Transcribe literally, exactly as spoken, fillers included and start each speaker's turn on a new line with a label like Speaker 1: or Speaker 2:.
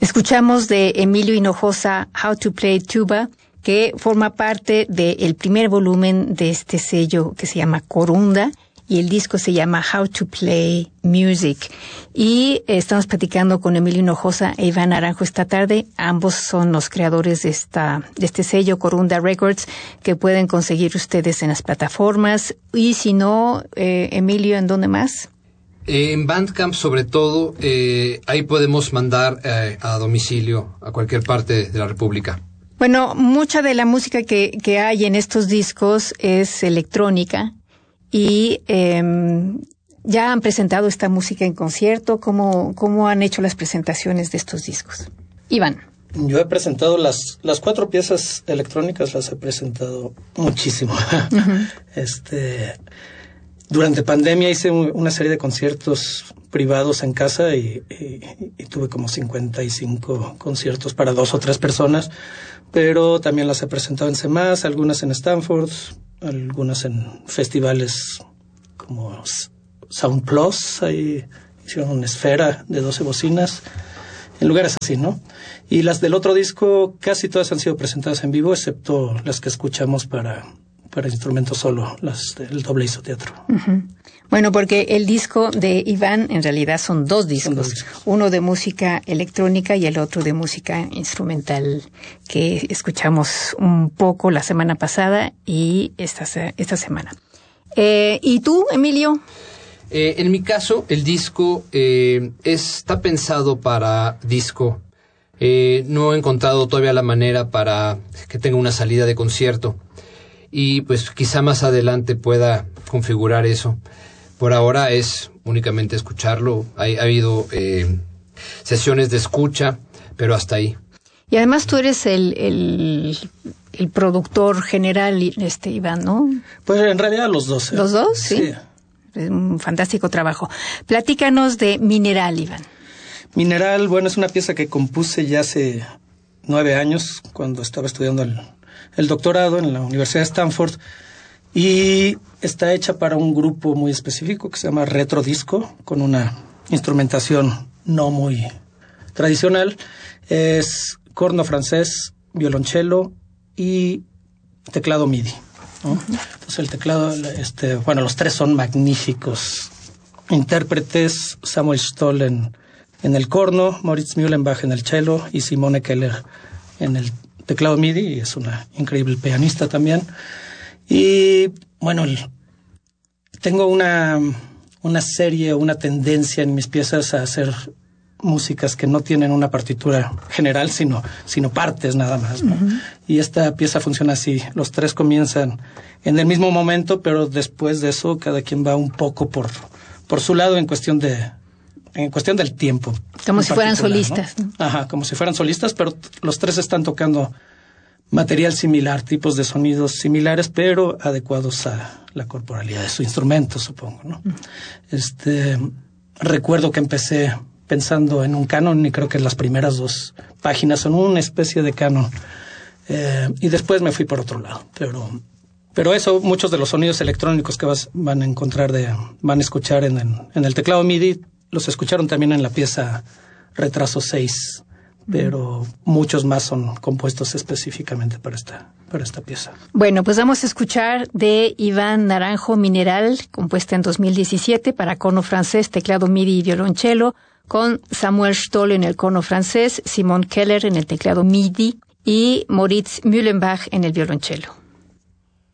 Speaker 1: Escuchamos de Emilio Hinojosa How to Play Tuba, que forma parte del primer volumen de este sello que se llama Corunda, y el disco se llama How to Play Music. Y estamos platicando con Emilio Hinojosa e Iván Naranjo esta tarde. Ambos son los creadores de esta de este sello Corunda Records, que pueden conseguir ustedes en las plataformas. Y si no, eh, Emilio, ¿en dónde más?
Speaker 2: Eh, en Bandcamp, sobre todo, eh, ahí podemos mandar eh, a domicilio a cualquier parte de la República.
Speaker 1: Bueno, mucha de la música que, que hay en estos discos es electrónica y eh, ya han presentado esta música en concierto. ¿Cómo, cómo han hecho las presentaciones de estos discos? Iván.
Speaker 3: Yo he presentado las las cuatro piezas electrónicas, las he presentado muchísimo. Uh-huh. Este... Durante pandemia hice una serie de conciertos privados en casa y, y, y tuve como cincuenta y cinco conciertos para dos o tres personas, pero también las he presentado en CEMAS, algunas en Stanford, algunas en festivales como Sound Plus, ahí hicieron una esfera de doce bocinas, en lugares así, ¿no? Y las del otro disco casi todas han sido presentadas en vivo, excepto las que escuchamos para... para instrumento solo, las del doble isoteatro.
Speaker 1: Uh-huh. Bueno, porque el disco de Iván en realidad son dos discos, son dos discos, uno de música electrónica y el otro de música instrumental, que escuchamos un poco la semana pasada y esta, esta semana. Eh, ¿Y tú, Emilio?
Speaker 2: Eh, en mi caso, el disco eh, está pensado para disco. Eh, no he encontrado todavía la manera para que tenga una salida de concierto. Y pues quizá más adelante pueda configurar eso. Por ahora es únicamente escucharlo. Hay, ha habido eh, sesiones de escucha, pero hasta ahí.
Speaker 1: Y además tú eres el, el, el productor general, este Iván, ¿no?
Speaker 3: Pues en realidad los dos. ¿eh?
Speaker 1: ¿Los dos? Sí.
Speaker 3: Sí.
Speaker 1: Es un fantástico trabajo. Platícanos de Mineral, Iván.
Speaker 3: Mineral, bueno, es una pieza que compuse ya hace nueve años, cuando estaba estudiando el... el doctorado en la Universidad de Stanford, y está hecha para un grupo muy específico que se llama Retro Disco, con una instrumentación no muy tradicional. Es corno francés, violonchelo y teclado MIDI, ¿no? Uh-huh. Entonces el teclado, este, bueno, los tres son magníficos intérpretes: Samuel Stoll en, en el corno, Moritz Mühlenbach en el cello y Simone Keller en el teclado MIDI, y es una increíble pianista también. Y bueno, el, tengo una, una serie, una tendencia en mis piezas a hacer músicas que no tienen una partitura general, sino, sino partes nada más, ¿no? Uh-huh. Y esta pieza funciona así: los tres comienzan en el mismo momento, pero después de eso cada quien va un poco por, por su lado en cuestión de en cuestión del tiempo.
Speaker 1: Como si fueran solistas, ¿no?
Speaker 3: Ajá, como si fueran solistas, pero los tres están tocando material similar, tipos de sonidos similares, pero adecuados a la corporalidad de su instrumento, supongo, ¿no? Uh-huh. Este, recuerdo que empecé pensando en un canon, y creo que las primeras dos páginas son una especie de canon, eh, y después me fui por otro lado, pero... Pero eso, muchos de los sonidos electrónicos que vas, van a encontrar, de, van a escuchar en, en, en el teclado MIDI, los escucharon también en la pieza Retraso seis, pero muchos más son compuestos específicamente para esta, para esta pieza.
Speaker 1: Bueno, pues vamos a escuchar de Iván Naranjo Mineral, compuesta en dos mil diecisiete para corno francés, teclado MIDI y violonchelo, con Samuel Stoll en el corno francés, Simone Keller en el teclado MIDI y Moritz Mühlenbach en el violonchelo.